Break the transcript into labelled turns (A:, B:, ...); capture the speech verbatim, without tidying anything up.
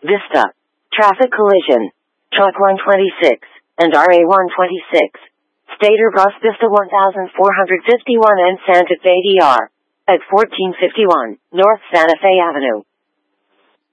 A: Vista. Traffic collision. Truck one twenty-six and R A one twenty-six. Stater Bus Vista one four five one and Santa Fe D R. At fourteen fifty-one North Santa Fe Avenue.